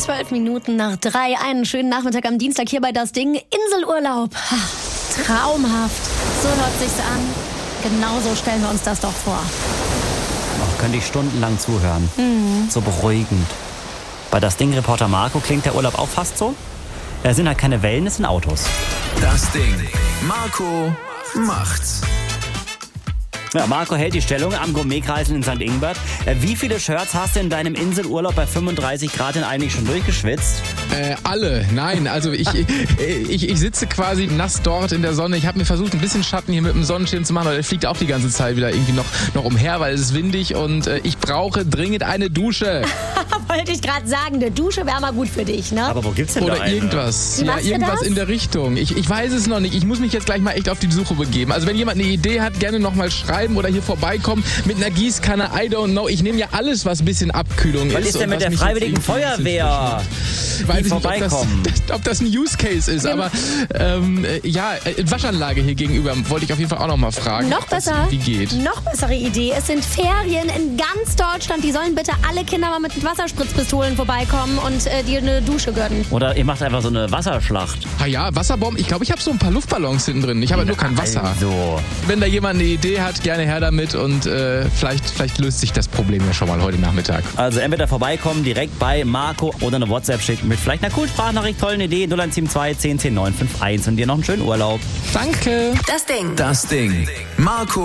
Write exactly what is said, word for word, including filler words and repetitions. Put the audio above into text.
Zwölf Minuten nach drei. Einen schönen Nachmittag am Dienstag hier bei Das Ding. Inselurlaub. Traumhaft. So hört sich's an. Genauso stellen wir uns das doch vor. Ach, könnte ich stundenlang zuhören. Mhm. So beruhigend. Bei Das Ding-Reporter Marco klingt der Urlaub auch fast so. Da sind halt keine Wellen, es sind Autos. Das Ding. Marco macht's. Ja, Marco hält die Stellung am Gourmetkreisel in Sankt Ingbert. Wie viele Shirts hast du in deinem Inselurlaub bei fünfunddreißig Grad denn eigentlich schon durchgeschwitzt? Äh, alle. Nein, also ich, ich, ich sitze quasi nass dort in der Sonne. Ich habe mir versucht, ein bisschen Schatten hier mit dem Sonnenschirm zu machen, aber der fliegt auch die ganze Zeit wieder irgendwie noch, noch umher, weil es ist windig und äh, ich brauche dringend eine Dusche. Wollte ich gerade sagen, eine Dusche wäre mal gut für dich, ne? Aber wo gibt's denn Oder da eine? irgendwas. Wie Ja, machst du irgendwas das? in der Richtung. Ich, ich weiß es noch nicht. Ich muss mich jetzt gleich mal echt auf die Suche begeben. Also wenn jemand eine Idee hat, gerne nochmal schreiben oder hier vorbeikommen mit einer Gießkanne. I don't know. Ich nehme ja alles, was ein bisschen Abkühlung Was ist. ist denn und mit was der mich Freiwilligen jetzt irgendwie ein bisschen Feuerwehr? verschnupft. Weiß Die ich nicht, ob vorbeikommen. das, ob das ein Use Case ist, aber ähm, äh, ja, äh, Waschanlage hier gegenüber wollte ich auf jeden Fall auch noch mal fragen. Noch ob das besser, Wie geht. noch bessere Idee. Es sind Ferien in ganz Deutschland. Die sollen bitte alle Kinder mal mit Wasserspritzpistolen vorbeikommen und äh, dir eine Dusche gönnen. Oder ihr macht einfach so eine Wasserschlacht. Ah ja, Wasserbomben. Ich glaube, ich habe so ein paar Luftballons hinten drin. Ich habe nur kein Wasser. Also. Wenn da jemand eine Idee hat, gerne her damit und äh, vielleicht, vielleicht löst sich das Problem ja schon mal heute Nachmittag. Also entweder vorbeikommen, direkt bei Marco oder eine WhatsApp schicken mit vielleicht einer coolen Sprachnachricht, tollen Idee, null eins sieben zwei zehn zehn neun fünf eins und dir noch einen schönen Urlaub. Danke. Das Ding. Das Ding. Marco